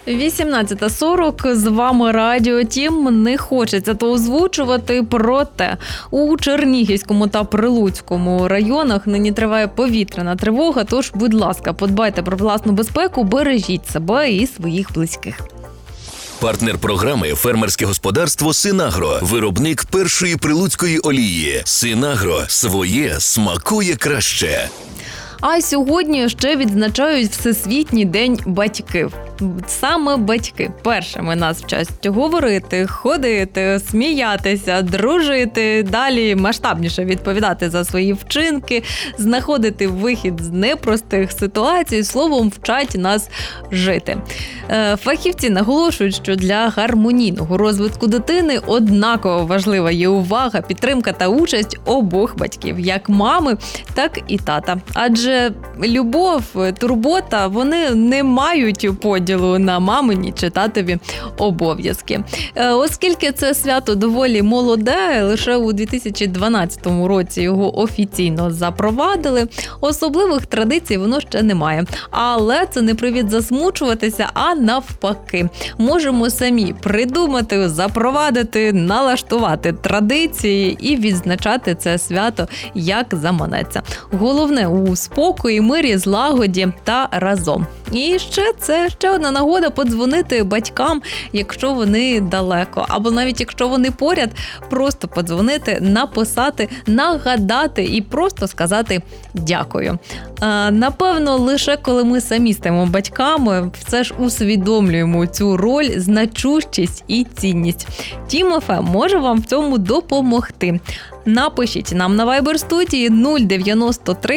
18:40, з вами Радіо Тім. Не хочеться то озвучувати, проте у Чернігівському та Прилуцькому районах нині триває повітряна тривога, тож, будь ласка, подбайте про власну безпеку, бережіть себе і своїх близьких. Партнер програми – фермерське господарство «Синагро», виробник першої прилуцької олії. «Синагро» – своє смакує краще. А сьогодні ще відзначають Всесвітній день батьків. Саме батьки першими нас вчать говорити, ходити, сміятися, дружити, далі масштабніше відповідати за свої вчинки, знаходити вихід з непростих ситуацій, словом, вчать нас жити. Фахівці наголошують, що для гармонійного розвитку дитини однаково важлива є увага, підтримка та участь обох батьків, як мами, так і тата. Адже любов, турбота, вони не мають поділу на мамині чи татові обов'язки. Оскільки це свято доволі молоде, лише у 2012 році його офіційно запровадили, особливих традицій воно ще не має. Але це не привід засмучуватися, а навпаки. Можемо самі придумати, запровадити, налаштувати традиції і відзначати це свято як заманеться. Головне у спокої, мирі, злагоді та разом. І ще одна нагода подзвонити батькам, якщо вони далеко. Або навіть якщо вони поряд, просто подзвонити, написати, нагадати і просто сказати дякую. Напевно, лише коли ми самі стаємо батьками, все ж усвідомлюємо цю роль, значущість і цінність. Тім ФМ може вам в цьому допомогти. Напишіть нам на Viber-студії 093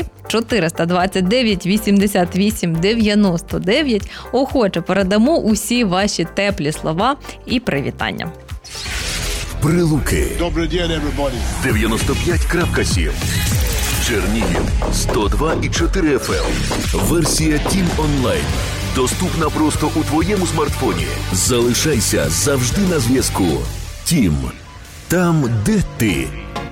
429 88 99. Охоче передамо усі ваші теплі слова і привітання. Прилуки. Добрий день, everybody. 95.7. Чернігів 102,4 FM. Версія Тім онлайн. Доступна просто у твоєму смартфоні. Залишайся завжди на зв'язку. Тім. Там, де ти.